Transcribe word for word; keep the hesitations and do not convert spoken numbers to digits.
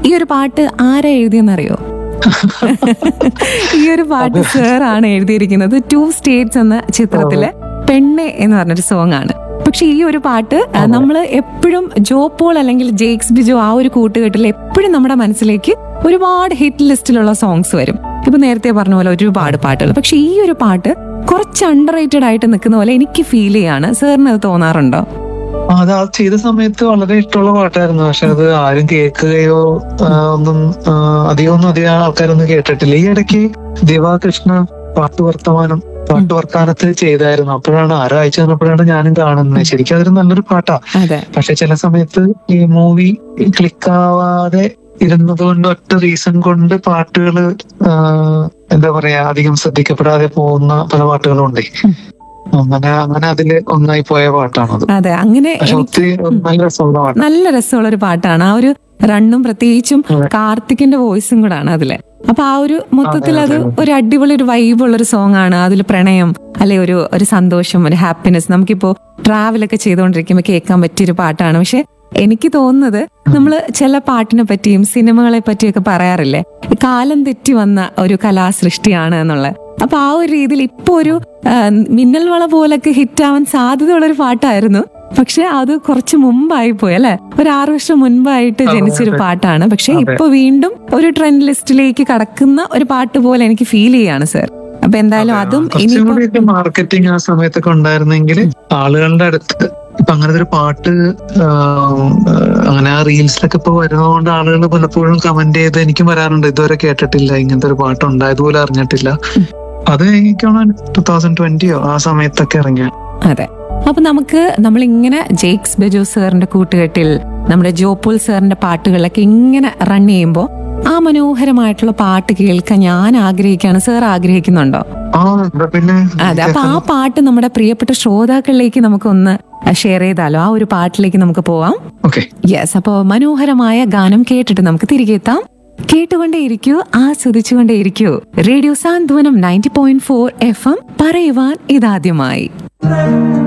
ഈ ഒരു പാട്ട് ആരാ എഴുതിയെന്നറിയോ? ഈ ഒരു പാട്ട് സർ ആണ് എഴുതിയിരിക്കുന്നത്. ടു സ്റ്റേറ്റ്സ് എന്ന ചിത്രത്തിലെ പെണ്ണെ എന്ന് പറഞ്ഞൊരു സോങ് ആണ്. പക്ഷെ ഈ ഒരു പാട്ട് നമ്മൾ എപ്പോഴും ജോ പോൾ അല്ലെങ്കിൽ ജെയ്ക്സ് ബിജോ ആ ഒരു കൂട്ടുകെട്ടിൽ എപ്പോഴും നമ്മുടെ മനസ്സിലേക്ക് ഒരുപാട് ഹിറ്റ് ലിസ്റ്റിലുള്ള സോങ്സ് വരും. ഇപ്പൊ നേരത്തെ പറഞ്ഞ പോലെ ഒരുപാട് പാട്ടുകൾ. പക്ഷെ ഈ ഒരു പാട്ട് കുറച്ച് അണ്ടർ റേറ്റഡ് ആയിട്ട് നിൽക്കുന്ന പോലെ എനിക്ക് ഫീൽ ചെയ്യാണ്. സാറിന് അത് തോന്നാറുണ്ടോ? അത് ആ ചെയ്ത സമയത്ത് വളരെ ഇഷ്ടമുള്ള പാട്ടായിരുന്നു. പക്ഷെ അത് ആരും കേൾക്കുകയോ ഒന്നും അധികം ഒന്നും അധികം ആൾക്കാരൊന്നും കേട്ടിട്ടില്ല. ഈ ഇടയ്ക്ക് ദിവാകൃഷ്ണ പാട്ട് വർത്തമാനം പാട്ട് വർത്താനത്തിൽ ചെയ്തായിരുന്നു. അപ്പോഴാണ് ആരോ അയച്ചു തന്നപ്പോഴാണ് ഞാനും കാണുന്നത്. ശരിക്കും അതൊരു നല്ലൊരു പാട്ടാ. പക്ഷെ ചില സമയത്ത് ഈ മൂവി ക്ലിക്കാവാതെ ഇരുന്നത് കൊണ്ട്, ഒറ്റ റീസൺ കൊണ്ട് പാട്ടുകള് എന്താ പറയാ അധികം ശ്രദ്ധിക്കപ്പെടാതെ പോകുന്ന പല പാട്ടുകളും ഉണ്ട്. അങ്ങനെ അങ്ങനെ അതില് ഒന്നായി പോയ പാട്ടാണത്. അതെ, അങ്ങനെ നല്ല രസമുള്ള പാട്ട്, നല്ല രസമുള്ള ഒരു പാട്ടാണ്. ആ ഒരു റണ്ണും പ്രത്യേകിച്ചും കാർത്തിക്കിന്റെ വോയിസും കൂടാണ് അതില്. അപ്പൊ ആ ഒരു മൊത്തത്തിൽ അത് ഒരു അടിപൊളി ഒരു വൈബുള്ള ഒരു സോങ് ആണ്. അതിൽ പ്രണയം അല്ലെ ഒരു ഒരു സന്തോഷം, ഒരു ഹാപ്പിനെസ് നമുക്കിപ്പോ ട്രാവലൊക്കെ ചെയ്തുകൊണ്ടിരിക്കുമ്പോൾ കേൾക്കാൻ പറ്റിയൊരു പാട്ടാണ്. പക്ഷെ എനിക്ക് തോന്നുന്നത് നമ്മള് ചില പാട്ടിനെ പറ്റിയും സിനിമകളെ പറ്റിയൊക്കെ പറയാറില്ലേ, കാലം തെറ്റി വന്ന ഒരു കലാസൃഷ്ടിയാണ് എന്നുള്ളത്. അപ്പൊ ആ ഒരു രീതിയിൽ ഇപ്പൊ ഒരു മിന്നൽ വള പോലൊക്കെ ഹിറ്റാവാൻ സാധ്യതയുള്ള ഒരു പാട്ടായിരുന്നു. പക്ഷെ അത് കുറച്ച് മുമ്പായി പോയി അല്ലെ, ഒരു ആറു വർഷം മുൻപായിട്ട് ജനിച്ചൊരു പാട്ടാണ്. പക്ഷെ ഇപ്പൊ വീണ്ടും ഒരു ട്രെൻഡ് ലിസ്റ്റിലേക്ക് കടക്കുന്ന ഒരു പാട്ട് പോലെ എനിക്ക് ഫീൽ ചെയ്യാണ് സർ. അപ്പൊ എന്തായാലും അതും ഇനി മാർക്കറ്റിംഗ് ആ സമയത്തൊക്കെ ഉണ്ടായിരുന്നെങ്കിൽ ആളുകളുടെ അടുത്ത് ഇപ്പൊ അങ്ങനത്തെ ഒരു പാട്ട് അങ്ങനെ ആ റീൽസിലൊക്കെ ഇപ്പൊ വരുന്നതുകൊണ്ട് ആളുകൾ പലപ്പോഴും കമന്റ് ചെയ്ത് എനിക്കും വരാറുണ്ട്, ഇതുവരെ കേട്ടിട്ടില്ല, ഇങ്ങനത്തെ ഒരു പാട്ട് ഉണ്ടായതുപോലെ അറിഞ്ഞിട്ടില്ല. അത് എനിക്കാണ് ടൂ തൗസൻഡ് ട്വന്റിയോ ആ സമയത്തൊക്കെ ഇറങ്ങിയ. അതെ, അപ്പൊ നമുക്ക് നമ്മളിങ്ങനെ ജെയ്ക്സ് ബിജോ സാറിന്റെ കൂട്ടുകെട്ടിൽ നമ്മുടെ ജോപോൾ സാറിന്റെ പാട്ടുകളൊക്കെ ഇങ്ങനെ റൺ ചെയ്യുമ്പോ ആ മനോഹരമായിട്ടുള്ള പാട്ട് കേൾക്കാൻ ഞാൻ ആഗ്രഹിക്കുകയാണ്. സാർ ആഗ്രഹിക്കുന്നുണ്ടോ? അതെ, അപ്പൊ ആ പാട്ട് നമ്മുടെ പ്രിയപ്പെട്ട ശ്രോതാക്കളിലേക്ക് നമുക്കൊന്ന് ഷെയർ ചെയ്താലോ? ആ ഒരു പാട്ടിലേക്ക് നമുക്ക് പോവാം. യെസ്, അപ്പൊ മനോഹരമായ ഗാനം കേട്ടിട്ട് നമുക്ക് തിരികെ എത്താം. കേട്ടുകൊണ്ടേയിരിക്കൂ, ആസ്വദിച്ചുകൊണ്ടേയിരിക്കൂ. റേഡിയോ സാന്ത്വനം ninety point four F M, പറയുവാൻ ഇതാദ്യമായി.